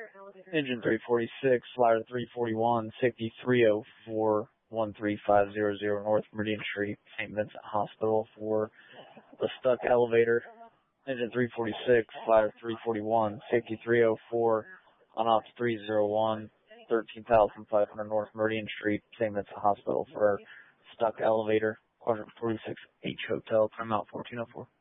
Engine 346, Flyer 341, safety 304, 13500 North Meridian Street, St. Vincent Hospital for the stuck elevator. Engine 346, Flyer 341, safety 304, on ops 301, 13,500 North Meridian Street, St. Vincent Hospital for stuck elevator. Quadrant 46H Hotel, timeout 1404.